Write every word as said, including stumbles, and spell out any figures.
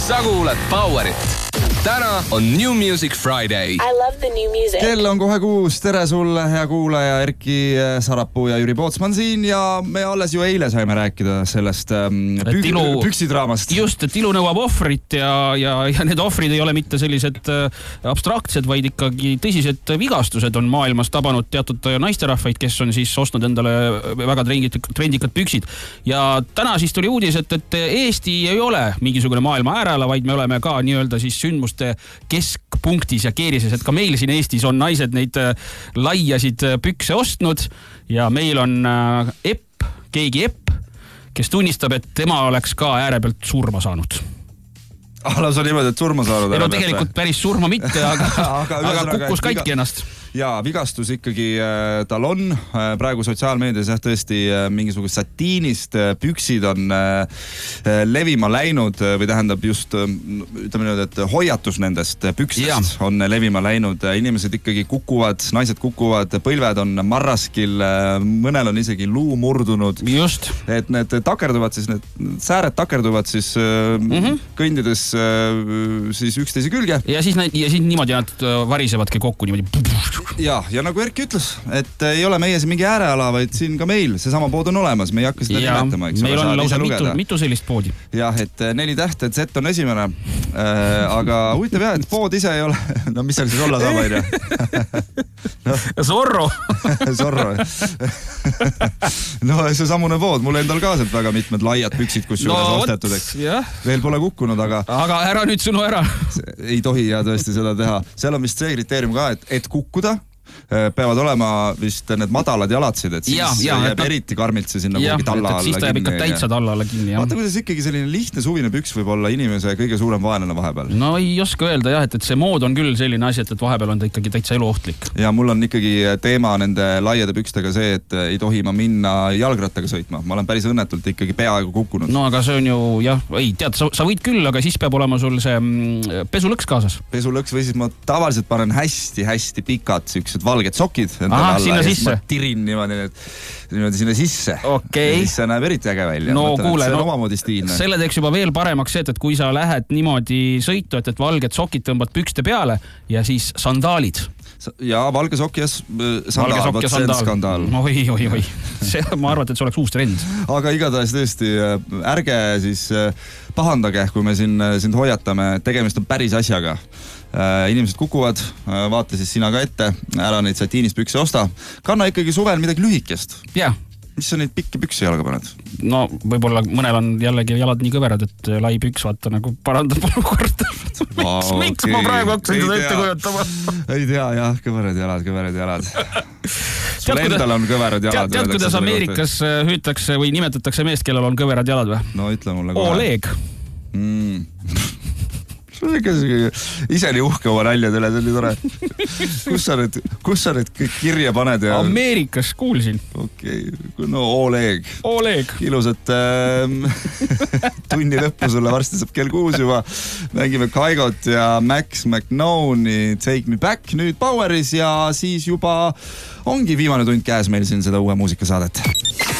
Sa kuulad Powerit. Täna on New Music Friday. I love the new music. Kell on kohe kuus. Tere sulle, hea kuulaja, Erki Sarapuu ja Jüri Pootsman siin ja me alles ju eile saime rääkida sellest pük ilu, püksidraamast. Just, et ilu nõuab ohvrit ja, ja, ja need ohvrid ei ole mitte sellised abstraktsed, vaid ikkagi tõsised vigastused on maailmas tabanud teatud naisterahvaid, kes on siis ostnud endale väga trendikad püksid. Ja täna siis tuli uudis, et, et Eesti ei ole mingisugune maailma äärela, vaid me oleme ka nii-öelda siis sündmuste keskpunktis ja keerises, et ka meil siin Eestis on naised neid laiasid pükse ostnud ja meil on Epp, keegi Epp, kes tunnistab, et tema oleks ka ääre pealt surma saanud. Ah, lausa niimoodi, et surma saanud. Ei, no tegelikult päris surma mitte, aga, aga, aga kukkus katki viga... ennast. Ja vigastus ikkagi äh, tal on. Äh, praegu sotsiaalmeedias jah, tõesti äh, mingisugust satiinist äh, püksid on äh, levima läinud äh, või tähendab just, äh, ütleme nüüd, et hoiatus nendest pükstest ja. on levima läinud. Inimesed ikkagi kukuvad, naised kukuvad, põlved on marraskil, äh, mõnel on isegi luu murdunud. Just. Et need takerduvad siis, need sääred takerduvad siis äh, mm-hmm. kõndides äh, siis üksteise külge. Ja siis, ja siis niimoodi nad varisevadki kokku niimoodi. Ja, ja nagu Erki ütles, et ei ole meie see mingi ääreala, vaid siin ka meil seesama pood on olemas, me ei hakka seda ja, nimetama. Eks meil on lausa mitu, mitu sellist poodi. Jah, et neli tähte, et Z on esimene. Äh, aga huvitav jah, et pood ise ei ole, no mis seal siis olla saab, ei no. Zorro. Zorro. No see samune pood, mul endal ka sealt väga mitmed laiad püksid, kus no, juures ostetud, eks. Veel pole kukkunud, aga... Aga ära nüüd sõnu ära. Ei tohi ja tõesti seda teha. Seal on vist see kriteerium ka, et, et kukkuda peavad olema vist need madalad jalatsid, et siis ja, ja, jääb et eriti karmilt see sinna kuhugi talla alla kinni. Siis ta jääb ikka täitsa talla alla kinni. Vaata, kuidas ikkagi selline lihtne suvine püks võib olla inimese kõige suurem vaenlane vahepeal. No ei oska öelda jah, et, et see mood on küll selline asi, et, et vahepeal on ta ikkagi täitsa eluohtlik. Ja mul on ikkagi teema nende laiade pükstega see, et ei tohi ma minna jalgrattaga sõitma. Ma olen päris õnnetult ikkagi peaaegu kukkunud. No aga see on ju, jah, ei, tead, sa, sa võid küll, aga siis peab olema sul see mm, pesulõks kaasas. Pesulõks või siis ma tavaliselt panen hästi-hästi pikad süksed valged sokid. Aha, sinna sisse. Ma tirin niimoodi, niimoodi sinna sisse. Okay. Ja siis see näeb eriti äge välja. No Mõtlen, kuule, see on no, omamoodi stiilne. Selle teeks juba veel paremaks see, et kui sa lähed niimoodi sõitu, et, et valged sokid tõmbad pükste peale ja siis sandaalid. Ja valge sokk ja sandaal. Valge sokk ja sandaal. Skandaal. Oi, oi, oi. See, ma arvan, et see oleks uus trend. Aga igatahes tõesti, ärge siis pahandage, kui me siin, siin hoiatame, tegemist on päris asjaga. Inimesed kukuvad, vaata siis sina ka ette, ära neid satiinist pükse osta. Kanna ikkagi suvel midagi lühikest. Jah. Mis sa neid pikki pükse jalga paned? No võib-olla mõnel on jällegi jalad nii kõverad, et lai püks vaata nagu parandab olukorda. Wow, miks, okay. miks ma praegu hakkasin seda ette kujutama? Ei tea, jah, kõverad jalad, kõverad jalad. Sul endal on kõverad jalad. Tead, tead kuidas Ameerikas hüütakse või nimetatakse meest, kellel on kõverad jalad või? No ütle mulle kohe. Oleg. Mm. Ise nii uhke oma näljad üle, see oli tore. Kus sa need, kus sa need kõik kirja paned? Ja... Ameerikas kuulsin. Okei, okay. No Oleg. Oleg. Ilusat ähm, tunni lõppu sulle, varsti saab kell kuus juba. Mängime Kaigot ja Max McNone'i Take Me Back nüüd Poweris ja siis juba ongi viimane tund käes meil siin seda uue muusikasaadet.